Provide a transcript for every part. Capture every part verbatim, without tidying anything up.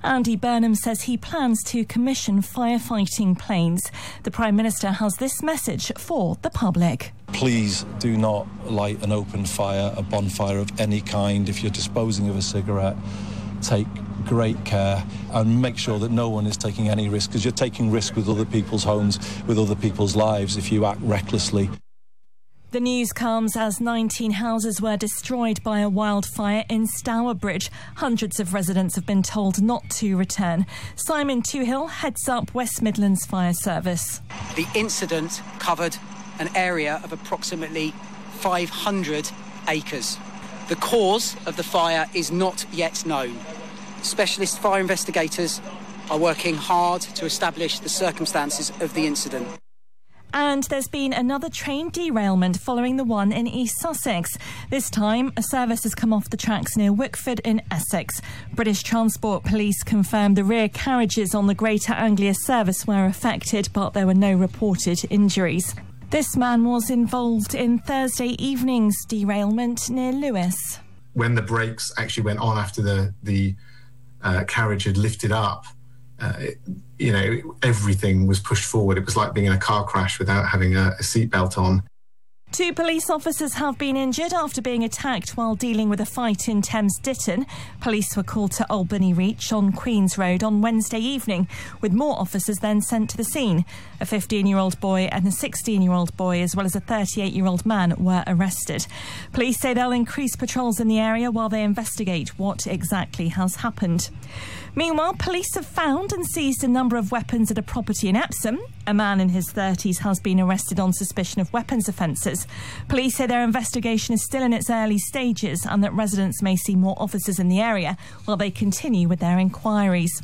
Andy Burnham says he plans to commission firefighting planes. The Prime Minister has this message for the public. Please do not light an open fire, a bonfire of any kind. If you're disposing of a cigarette, take great care and make sure that no one is taking any risk, because you're taking risk with other people's homes, with other people's lives if you act recklessly. The news comes as nineteen houses were destroyed by a wildfire in Stourbridge. Hundreds of residents have been told not to return. Simon Toohill heads up West Midlands Fire Service. The incident covered an area of approximately five hundred acres. The cause of the fire is not yet known. Specialist fire investigators are working hard to establish the circumstances of the incident. And there's been another train derailment following the one in East Sussex. This time, a service has come off the tracks near Wickford in Essex. British Transport Police confirmed the rear carriages on the Greater Anglia service were affected, but there were no reported injuries. This man was involved in Thursday evening's derailment near Lewes. When the brakes actually went on after the, the uh, carriage had lifted up, uh, it, you know, everything was pushed forward. It was like being in a car crash without having a, a seatbelt on. Two police officers have been injured after being attacked while dealing with a fight in Thames Ditton. Police were called to Albany Reach on Queen's Road on Wednesday evening, with more officers then sent to the scene. A fifteen-year-old boy and a sixteen-year-old boy, as well as a thirty-eight-year-old man, were arrested. Police say they'll increase patrols in the area while they investigate what exactly has happened. Meanwhile, police have found and seized a number of weapons at a property in Epsom. A man in his thirties has been arrested on suspicion of weapons offences. Police say their investigation is still in its early stages and that residents may see more officers in the area while they continue with their inquiries.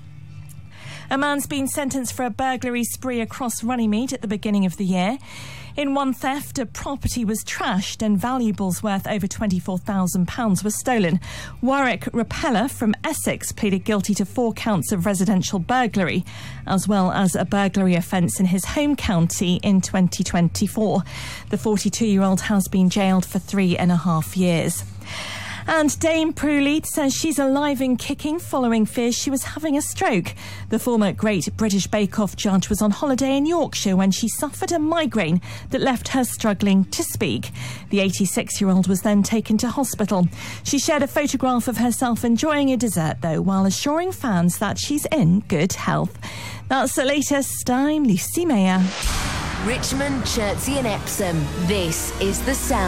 A man's been sentenced for a burglary spree across Runnymede at the beginning of the year. In one theft, a property was trashed and valuables worth over twenty-four thousand pounds were stolen. Warwick Repeller from Essex pleaded guilty to four counts of residential burglary, as well as a burglary offence in his home county in twenty twenty-four. The forty-two-year-old has been jailed for three and a half years. And Dame Prue Leith says she's alive and kicking following fears she was having a stroke. The former Great British Bake Off judge was on holiday in Yorkshire when she suffered a migraine that left her struggling to speak. The eighty-six-year-old was then taken to hospital. She shared a photograph of herself enjoying a dessert, though, while assuring fans that she's in good health. That's the latest. I'm Lucy Mayer. Richmond, Chertsey and Epsom. This is The Sound.